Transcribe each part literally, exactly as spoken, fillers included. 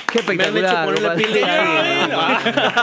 Qué espectacular. Me, me piel de gallina.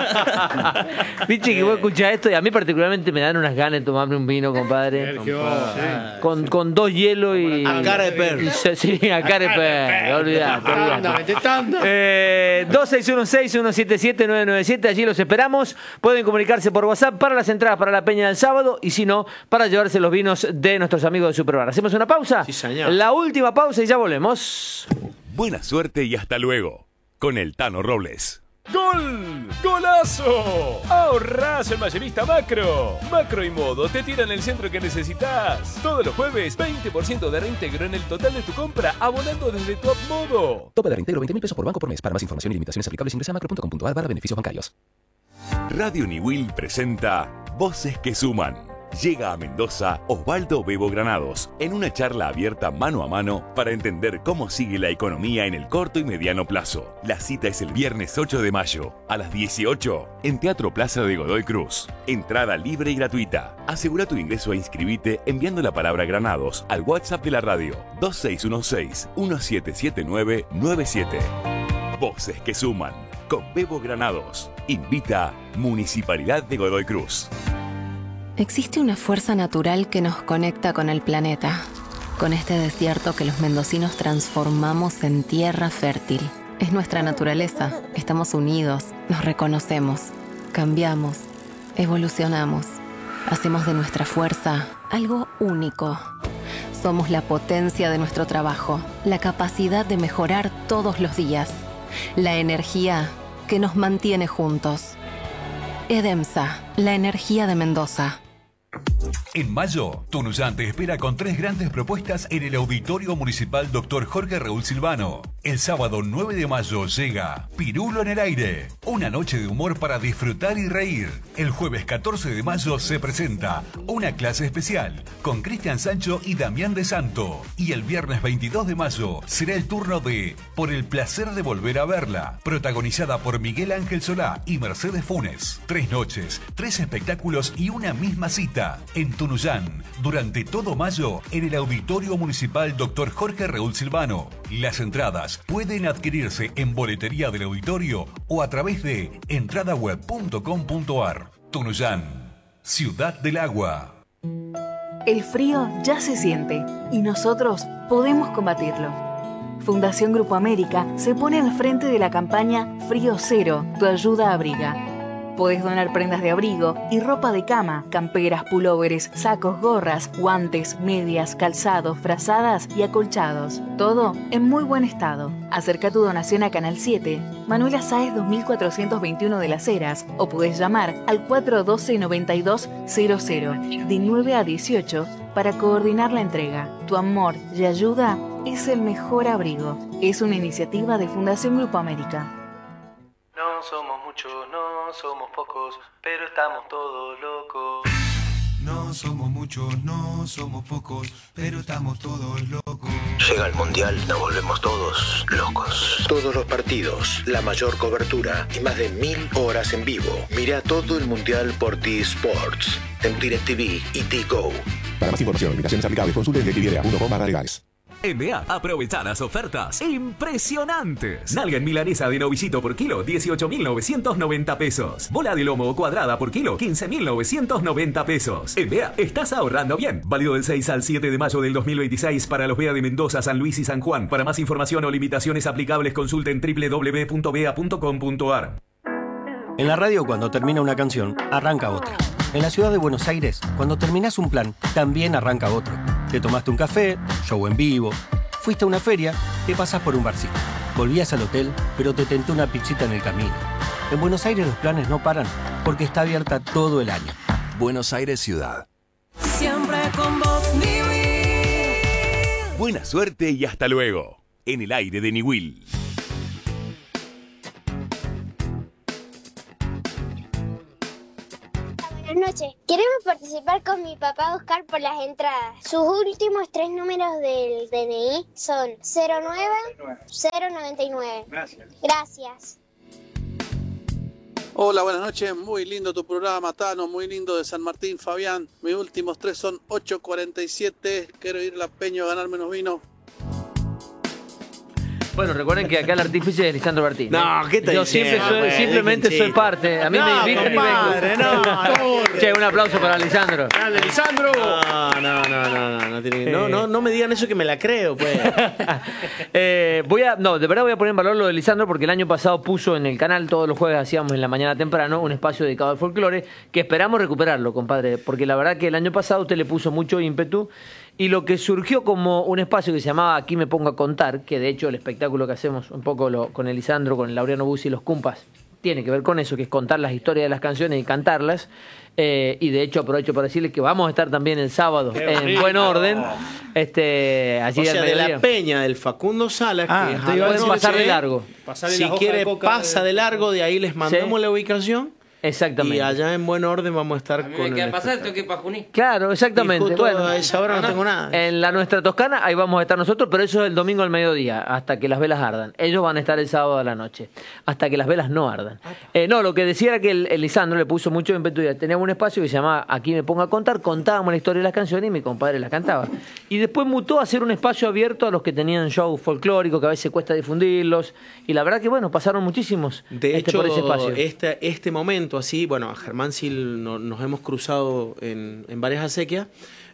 Viste que vos escuchás esto y a mí particularmente me dan unas ganas de tomarme un vino, compadre. Sergio, sí. Con, con dos hielos y... A cara de perro. y- Sí, a cara de perro. Olvidate, olvidate. Tanda, vete tanda. Eh, dos seis uno seis, uno siete siete, nueve nueve siete, allí los esperamos. Pueden comunicarse por WhatsApp para las entradas para la Peña del sábado y si no, para llevarse los vinos de nuestros amigos de Superbar. ¿Hacemos una pausa? Sí, señor. La última pausa y ya volvemos. Buena suerte y hasta luego. Con el Tano Robles. ¡Gol! ¡Golazo! Ahorrás en Mayorista Macro. Macro y Modo te tiran el centro que necesitas. Todos los jueves, veinte por ciento de reintegro en el total de tu compra, abonando desde Top Modo. Tope de reintegro veinte mil pesos por banco por mes. Para más información y limitaciones aplicables ingresa a macro punto com punto a r barra beneficios bancarios. Radio Niwil presenta Voces que Suman. Llega a Mendoza Osvaldo Bebo Granados en una charla abierta mano a mano para entender cómo sigue la economía en el corto y mediano plazo. La cita es el viernes ocho de mayo a las dieciocho en Teatro Plaza de Godoy Cruz. Entrada libre y gratuita. Asegura tu ingreso e inscribite enviando la palabra Granados al WhatsApp de la radio dos seis uno seis, uno siete siete nueve nueve siete. Voces que Suman con Bebo Granados. Invita Municipalidad de Godoy Cruz. Existe una fuerza natural que nos conecta con el planeta, con este desierto que los mendocinos transformamos en tierra fértil. Es nuestra naturaleza, estamos unidos, nos reconocemos, cambiamos, evolucionamos, hacemos de nuestra fuerza algo único. Somos la potencia de nuestro trabajo, la capacidad de mejorar todos los días, la energía que nos mantiene juntos. EDEMSA, la energía de Mendoza. En mayo, Tunuyán te espera con tres grandes propuestas en el Auditorio Municipal doctor Jorge Raúl Silvano. El sábado nueve de mayo llega Pirulo en el Aire, una noche de humor para disfrutar y reír. El jueves catorce de mayo se presenta una clase especial con Cristian Sancho y Damián de Santo. Y el viernes veintidós de mayo será el turno de Por el placer de volver a verla, protagonizada por Miguel Ángel Solá y Mercedes Funes. Tres noches, tres espectáculos y una misma cita en Tunuyán, durante todo mayo, en el Auditorio Municipal doctor Jorge Raúl Silvano. Las entradas pueden adquirirse en boletería del auditorio o a través de entradaweb punto com punto a r. Tunuyán, Ciudad del Agua. El frío ya se siente y nosotros podemos combatirlo. Fundación Grupo América se pone al frente de la campaña Frío Cero, tu ayuda abriga. Podés donar prendas de abrigo y ropa de cama, camperas, pulóveres, sacos, gorras, guantes, medias, calzados, frazadas y acolchados. Todo en muy buen estado. Acerca tu donación a Canal siete, Manuela Sáez dos mil cuatrocientos veintiuno de Las Heras, o podés llamar al cuatro uno dos, noventa y dos cero cero de nueve a dieciocho para coordinar la entrega. Tu amor y ayuda es el mejor abrigo. Es una iniciativa de Fundación Grupo América. No somos muchos, no somos pocos, pero estamos todos locos. No somos muchos, no somos pocos, pero estamos todos locos. Llega el Mundial, nos volvemos todos locos. Todos los partidos, la mayor cobertura y más de mil horas en vivo. Mira todo el Mundial por T-Sports, en DirecTV y T-Go. Para más información, invitaciones aplicables, consulte en directv punto com barra legales. En B A, aprovecha las ofertas impresionantes. Nalga en milanesa de novillito por kilo, dieciocho mil novecientos noventa pesos. Bola de lomo cuadrada por kilo, quince mil novecientos noventa pesos. En B A, estás ahorrando bien. Válido del seis al siete de mayo del dos mil veintiséis para los B A de Mendoza, San Luis y San Juan. Para más información o limitaciones aplicables, consulte en doble u doble u doble u punto b a punto com punto a r. En la radio, cuando termina una canción, arranca otra. En la ciudad de Buenos Aires, cuando terminás un plan, también arranca otro. Te tomaste un café, show en vivo, fuiste a una feria, te pasás por un barcito. Volvías al hotel, pero te tentó una pizzita en el camino. En Buenos Aires los planes no paran, porque está abierta todo el año. Buenos Aires Ciudad. Siempre con vos, Niwil. Buena suerte y hasta luego. En el aire de Niwil. Buenas noches. Queremos participar con mi papá Oscar por las entradas. Sus últimos tres números del D N I son cero nueve cero noventa y nueve. Gracias. Gracias. Hola, buenas noches. Muy lindo tu programa, Tano. Muy lindo de San Martín, Fabián. Mis últimos tres son ocho cuarenta y siete. Quiero ir a la Peña a ganarme unos vinos. Bueno, recuerden que acá el artífice es Lisandro Bertín. No, ¿qué te Yo siempre diciendo, soy, güey? simplemente soy Chiquito. parte. A mí No, me invitan compadre, y vengo. no. Che, un aplauso para Lisandro. Dale, Lisandro. No, no, no, no, no, no, tiene que- no, no, no me digan eso que me la creo, pues. Eh, voy a, no, de verdad voy a poner en valor lo de Lisandro porque el año pasado puso en el canal, todos los jueves hacíamos en la mañana temprano, un espacio dedicado al folclore que esperamos recuperarlo, compadre, porque la verdad que el año pasado usted le puso mucho ímpetu y lo que surgió como un espacio que se llamaba Aquí me pongo a contar, que de hecho el espectáculo que hacemos un poco lo, con el Lisandro, con el Laureano Bussi y los Cumpas, tiene que ver con eso, que es contar las historias de las canciones y cantarlas. Eh, y de hecho aprovecho para decirles que vamos a estar también el sábado Qué en rico. buen orden. Este, allí O sea, al de mediodía. la peña del Facundo Salas, Ah, que es te a iba a la decir noche, pasar de largo. Si quiere, pasa de largo, de ahí les mandamos la ubicación. Exactamente. Y allá en buen orden vamos a estar A mí con me queda el pasar, tengo que ir para Junín. Claro, exactamente. Y justo Bueno, a esa hora no tengo nada. En la nuestra Toscana, ahí vamos a estar nosotros, pero eso es el domingo al mediodía, hasta que las velas ardan. Ellos van a estar el sábado a la noche, hasta que las velas no ardan. Eh, no, lo que decía era que el, el Lisandro le puso mucho ímpetu. Teníamos un espacio que se llamaba Aquí me pongo a contar, contábamos la historia de las canciones y mi compadre las cantaba. Y después mutó a ser un espacio abierto a los que tenían shows folclóricos, que a veces cuesta difundirlos. Y la verdad que, bueno, pasaron muchísimos De este, hecho, por ese espacio. este, este momento así, bueno, a Germán Sil no- nos hemos cruzado en, en varias acequias,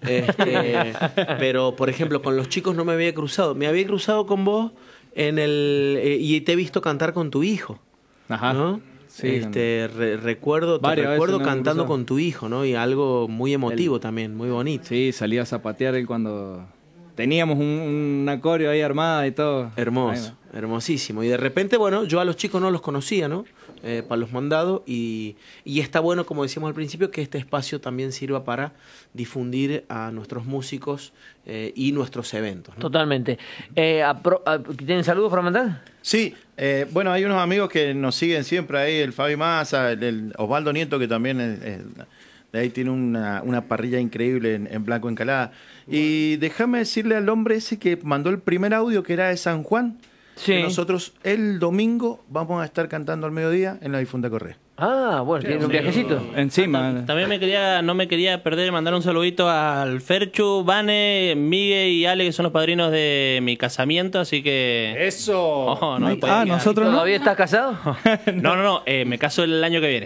este, pero por ejemplo con los chicos no me había cruzado. Me había cruzado con vos en el eh, y te he visto cantar con tu hijo. Ajá. ¿No? Sí, este, re- recuerdo, te varias recuerdo veces nos hemos cantando cruzado. con tu hijo, ¿no? Y algo muy emotivo también, muy bonito. Sí, salía a zapatear él cuando teníamos un, una coreo ahí armada y todo. Hermoso, hermosísimo. Y de repente, bueno, yo a los chicos no los conocía, ¿no? Eh, para los mandados y, y está bueno, como decíamos al principio, que este espacio también sirva para difundir a nuestros músicos eh, y nuestros eventos, ¿no? Totalmente. Eh, apro- a- ¿Tienen saludos para mandar? Sí, eh, bueno, hay unos amigos que nos siguen siempre ahí, el Fabi Massa, el, el Osvaldo Nieto, que también es- es- de ahí tiene una, una parrilla increíble en, en Blanco Encalada. Y déjame decirle al hombre ese que mandó el primer audio, que era de San Juan, Sí. que nosotros el domingo vamos a estar cantando al mediodía en la difunta Correa. Ah, bueno, tiene un viajecito. Encima. También me quería, no me quería perder de mandar un saludito al Ferchu, Vane, Miguel y Ale, que son los padrinos de mi casamiento, así que... ¡Eso! Oh, no me puede ah, quedar. nosotros no. ¿Todavía estás casado? No, no, no, eh, me caso el año que viene.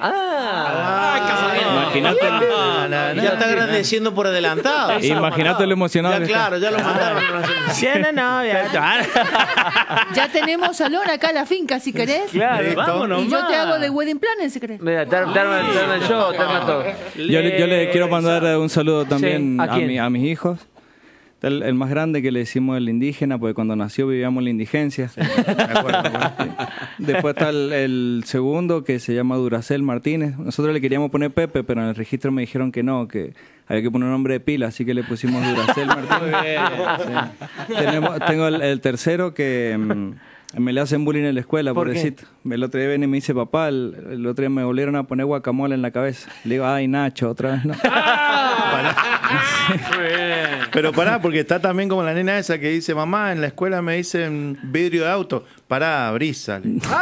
Ah, Imagínate. Ah, ya está agradeciendo por adelantado. Imagínate lo emocionado. Ya, que está. claro, ya lo mandaron. Sí, no, no, ya. Ya tenemos salón acá en la finca, si querés. Claro, vámonos. Y yo te hago de wedding planner, si querés. Mira, te, te arma, te arma el show, te arma todo. Yo, le- yo le quiero mandar un saludo también Sí, ¿a a, quién? mi- a mis hijos. Está El, el más grande que le decimos el indígena, porque cuando nació vivíamos en la indigencia. Después está el, el segundo que se llama Duracel Martínez. Nosotros le queríamos poner Pepe, pero en el registro me dijeron que no, que había que poner un nombre de pila, así que le pusimos Duracel Martínez. Sí. Tenemos, tengo el, el tercero que mm, me le hacen bullying en la escuela, ¿Por qué? pobrecito. El otro día viene y me dice, papá, el, el otro día me volvieron a poner guacamole en la cabeza. Le digo, ay, Nacho, otra vez no. Pero pará, porque está también como la nena esa que dice, mamá, en la escuela me dicen vidrio de auto. Pará, brisa.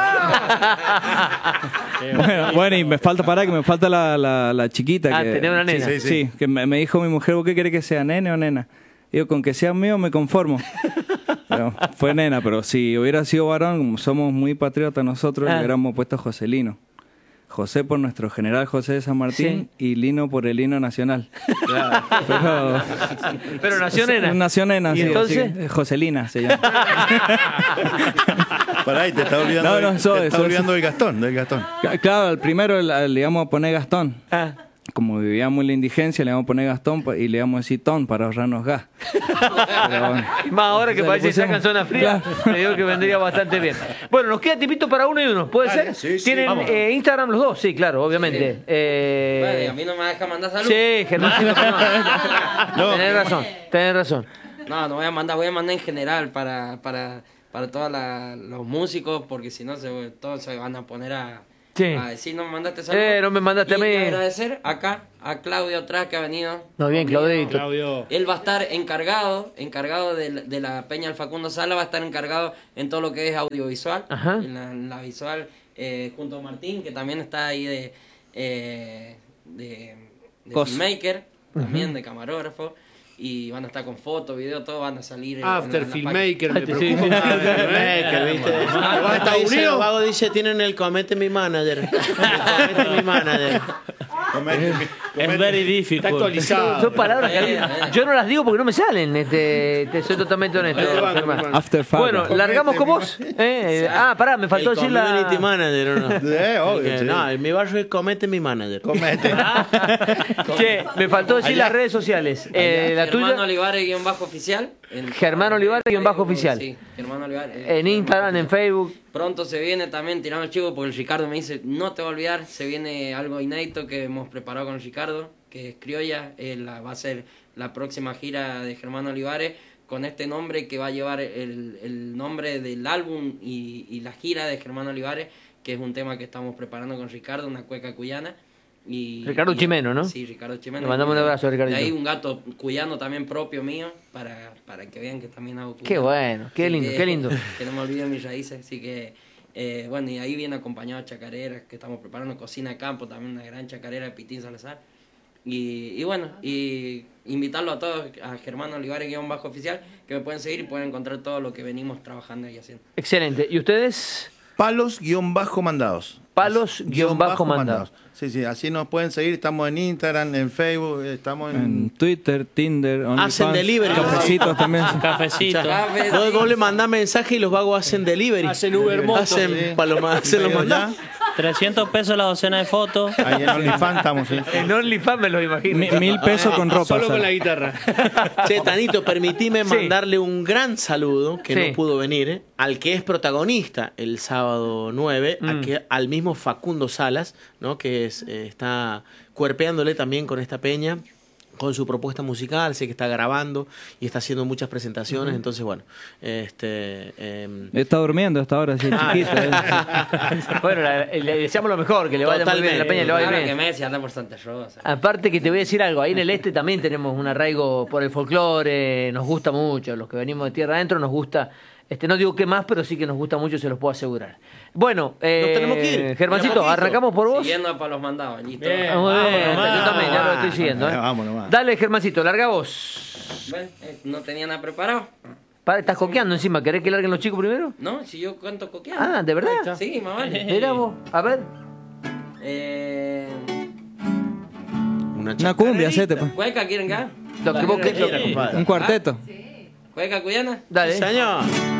Bueno, bueno, y me falta, pará, que me falta la, la, la chiquita. Ah, que, tenés una nena. Sí, Sí, sí, que me, me dijo mi mujer, ¿vos qué querés que sea, nene o nena? Digo, con que sea mío me conformo. Pero fue nena, pero si hubiera sido varón, como somos muy patriotas nosotros, Ah. le hubiéramos puesto Joselino. José por nuestro general José de San Martín y Lino por el himno nacional. Pero, Pero nació nena. Nació nena, ¿Y sí, entonces? sí, Joselina se llama. Pará, y te está olvidando, No, no, del- eso- te está eso- olvidando del Gastón, del Gastón. Claro, al primero le, le íbamos a poner Gastón. Ah. Como vivíamos en la indigencia, le íbamos a poner Gastón pa- y le íbamos a decir Ton para ahorrarnos gas. Pero bueno. Y más ahora que O sea, parece le que sacan pusimos- zona fría, te digo que vendría bastante bien. Bueno, nos queda tipito para uno y uno, ¿puede Dale, ser? sí, sí, ¿Tienen vamos. eh, Instagram los dos? Sí, claro, obviamente. Eh, Vale, a mí no me deja mandar salud. sí, Germancito, No. tenés razón, tenés razón. No, no voy a mandar, voy a mandar en general para, para, para todos la- los músicos, porque si no se, todos se van a poner a, Sí. a decir, no me mandaste salud. Eh, no me mandaste a Y mí. agradecer acá a Claudio atrás que ha venido. No, bien, Claudito. Claudio. Él va a estar encargado, encargado de, la- de la Peña del Facundo Sala, va a estar encargado en todo lo que es audiovisual, Ajá. en la, en la visual, eh, junto a Martín, que también está ahí de, eh, de, de Cos. filmmaker, también de camarógrafo. y van a estar con fotos, videos, todo van a salir. en- After en la- en la Filmmaker, página. me preocupa. After Filmmaker, ¿viste? ¿Vas a Bago Estados dice, Unidos? Bago dice, tienen el comete mi manager. El comete mi manager. Es very difficult. Está actualizado. Son palabras que yo no las digo porque no me salen. Este, te soy totalmente honesto. Ahí va, Germán. hermano. After Fabio. Bueno, largamos con vos. Eh, ah, pará, me faltó El decir la. community manager, ¿o no? Eh, obvio, Que sí. No, en mi barrio es comete mi manager. Comete. Che, me faltó decir Allá. las redes sociales. Eh, la Germán tuya. Olivares guión bajo oficial. en- Germán Olivares guión bajo oficial. Sí, Germán Olivares. En Instagram, en Facebook. Pronto se viene también, tirando el chivo, porque el Ricardo me dice, no te voy a olvidar, se viene algo inédito que hemos preparado con el Ricardo, que es Criolla, eh, la, va a ser la próxima gira de Germán Olivares, con este nombre que va a llevar el, el nombre del álbum y, y la gira de Germán Olivares, que es un tema que estamos preparando con Ricardo, una cueca cuyana. Y, Ricardo y- Chimeno, ¿no? Sí, Ricardo Chimeno. Le mandamos un abrazo a De Ricardito. ahí un gato cuyano también propio mío, para, para que vean que también hago cuyano. Qué bueno, qué Así lindo, que- qué lindo. Que no me olvide mis raíces, así que, eh, bueno, y ahí viene acompañado de chacareras que estamos preparando, Cocina de Campo, también una gran chacarera de Pitín Salazar. Y, y bueno, y invitarlo a todos, a Germán Olivares guión bajo oficial, que me pueden seguir y pueden encontrar todo lo que venimos trabajando y haciendo. Excelente. ¿Y ustedes? Palos guión bajo mandados. Palos guión bajo mandados. Sí, sí, así nos pueden seguir. Estamos en Instagram, en Facebook, estamos en. En Twitter, Tinder, OnlyFans. Hacen delivery. Cafecitos también. Cafecito. Vos, vos le mandás mensaje y los vagos hacen delivery. Hacen Uber Moto. Hacen Sí. paloma, hacen los Pero mandás. trescientos pesos la docena de fotos. Ahí en OnlyFans estamos. sí. En OnlyFans me lo imagino. Mi- mil pesos con ropa. Solo con sale. la guitarra. Che, Tanito, permitime Sí. mandarle un gran saludo, que Sí. no pudo venir, ¿eh? al que es protagonista el sábado nueve, a Mm. que, al mismo Facundo Salas, ¿no? que es, eh, está cuerpeándole también con esta peña, con su propuesta musical, sé que está grabando y está haciendo muchas presentaciones, Ujú. entonces bueno, este... em, Está durmiendo hasta ahora, sí, Ah. chiquito. eh. Bueno, la- le deseamos lo mejor, que le vaya muy bien a la peña, le vaya Claro bien. que Messi anda por Santa Rosa. Aparte que te voy a decir algo, ahí en el este también tenemos un arraigo por el folclore, nos gusta mucho, los que venimos de tierra adentro nos gusta, este no digo qué más, pero sí que nos gusta mucho, se los puedo asegurar. Bueno, eh, tenemos que ir. Germancito, Tenemos que ir. arrancamos por vos. Siguiendo para los mandados, listo. Bien. Ah, muy bien, Vamos, yo también, ya lo vamos. estoy siguiendo. ¿eh? Vamos nomás. Dale, Germancito, larga vos. Bueno, eh, no tenía nada preparado. Para, estás coqueando encima, ¿querés que larguen los chicos primero? No, si yo canto coqueando. Ah, ¿de verdad? Sí, más vale. Mira vos, a ver. Eh, una Una cumbia, hacete, pues. ¿Cueca quieren acá? Lo que vos ¿Qué quieras. quieras, compadre? Un cuarteto. ¿Cueca cuyana? Dale. Sí, señor.